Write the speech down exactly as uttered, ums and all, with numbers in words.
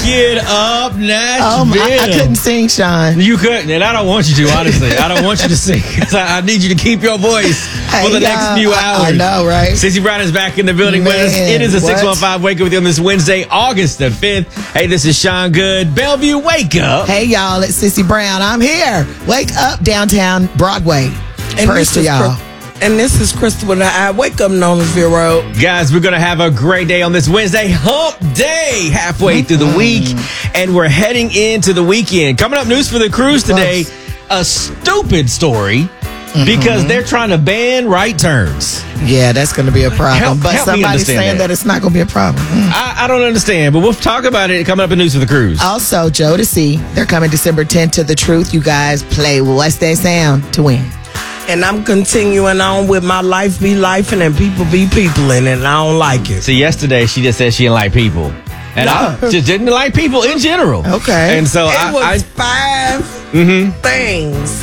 Get up, Nashville. Oh, my, I, I couldn't sing, Sean. You couldn't, and I don't want you to, honestly. I don't want you to sing, because I, I need you to keep your voice Hey, for the y'all, next few hours. I, I know, right? Sissy Brown is back in the building with us. Man, It is a what? six one five Wake Up with you on this Wednesday, August the fifth. Hey, this is Sean Good. Bellevue, wake up. Hey, y'all, it's Sissy Brown. I'm here. Wake up, downtown Broadway. And First this to is y'all. Chris- And this is Crystal with I Wake Up Nolensville Road. Guys, we're going to have a great day on this Wednesday, hump day, halfway through the week, and we're heading into the weekend. Coming up, news for the cruise today, a stupid story, because they're trying to ban right turns. Yeah, that's going to be a problem. Help- but help me somebody's understand saying that. that. it's not going to be a problem. Mm. I, I don't understand, but we'll talk about it coming up in news for the cruise. Also, Jodeci, they're coming December tenth to The Truth. You guys play What's That Sound to win. And I'm continuing on with my life be lifing and people be peopling, and I don't like it. See, yesterday she just said she didn't like people. And I just didn't like people in general. Okay. And so It I, was I five things